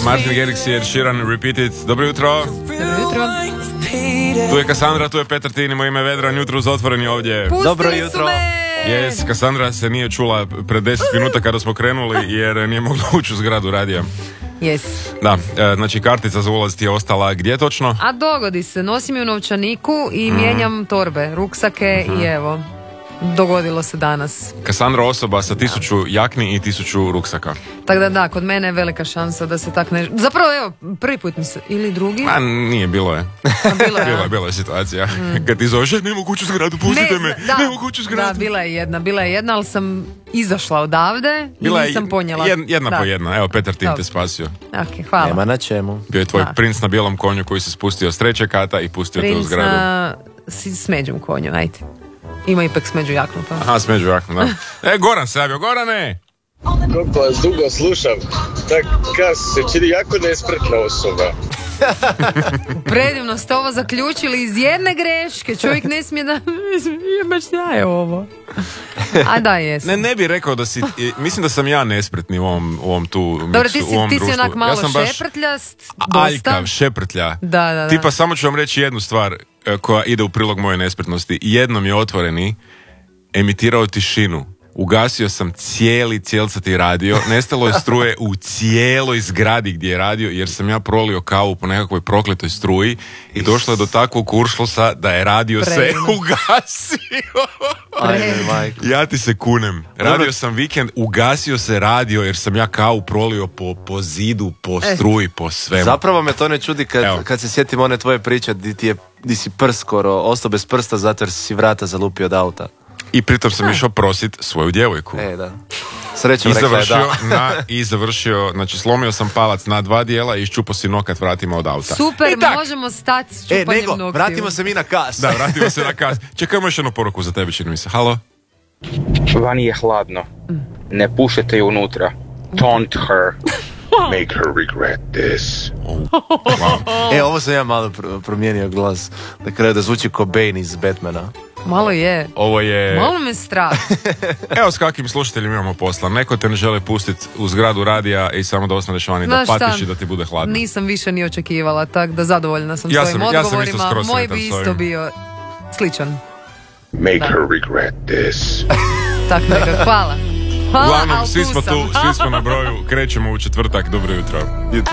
Martin Garrix i Ed Sheeran, Repeat It. Dobro jutro. Dobro jutro. Tu je Kassandra, tu je Petar Tin, moje ime je Vedran, jutro uz otvoreni ovdje. Dobro jutro. Yes, Kassandra se nije čula pred 10 minuta kada smo krenuli jer nije mogla ući u zgradu radija. Yes. Da, znači kartica za ulaz ti je ostala gdje točno? A dogodi se, nosim ju u novčaniku i mijenjam torbe, ruksake i evo, dogodilo se danas. Kassandra osoba sa 1000 jakni i 1000 ruksaka. Tako da, kod mene je velika šansa da se tak ne... Zapravo, evo, prvi put mi se... Ili drugi? A nije, bilo je. Bila je situacija. Kad ti zoveš, ne mogu ući u zgradu, pustite me, ne mogu ući u zgradu. Da, bila je jedna, ali sam izašla odavde i nisam ponijela. Jedna po jedna, evo Petar Tim te spasio. Ok, hvala. Nema na čemu. Bio je tvoj princ na bijelom konju koji se spustio s 3. kata i pustio te u zgradu. Princ na smeđom konju, ajde. Ima ipak smeđu jaknu, pa. Aha, smeđu jaknu, da. Goran se javio, Gorane! Kako vas dugo slušam, tak kas se čini jako nespretna osoba. Predivno ste ovo zaključili iz jedne greške. Čovjek ne smije da... Baš ja je ovo. A da, jesam. Ne bi rekao da si... Mislim da sam ja nespretni u ovom tu miksu. Dobro, ti društvu. si onak malo šeprtljast. Dosta. Aljkav, šeprtlja. Da. Tipa, samo ću vam reći jednu stvar koja ide u prilog moje nespretnosti. Jednom je otvoreni emitirao tišinu. Ugasio sam cijeli cijelcati radio, nestalo je struje u cijeloj zgradi gdje je radio, jer sam ja prolio kavu po nekakvoj prokletoj struji i došlo je do takvog kuršlosa da je radio se ugasio. Ja ti se kunem. Radio sam vikend, ugasio se radio jer sam ja kavu prolio po zidu, po struji, po svemu. Zapravo me to ne čudi kad se sjetim one tvoje priče di si prst skoro ostao bez prsta zato jer si vrata zalupio od auta. I pritom sam išao prosit svoju djevojku. Da. Srećom rekla je da. I završio, znači slomio sam palac na 2 dijela i iščupao si nokat vratima od auta. Super, možemo stati s čupanjem noktiju. Vratimo se mi na kas. Da, vratimo se na kas. Čekajmo još jednu poruku za tebe, čini mi se. Halo? Vani je hladno. Ne pušete ju unutra. Taunt her. Make her regret this. Wow. Ovo sam ja malo promijenio glas. Na kraju da zvuči ko Bane iz Batmana. Malo je. Ovo je... Malo me strah. Evo s kakvim slušateljima imamo posla. Neko te ne žele pustiti u zgradu radija i samo da ostaneš vani, da patiš i da ti bude hladno. Nisam više ni očekivala, tak da zadovoljna sam svojim odgovorima. Moj bi isto bio sličan. Make her regret this. Tak nekako, hvala. Uglavnom, svi smo tu, svi smo na broju, krećemo u četvrtak, dobro jutro.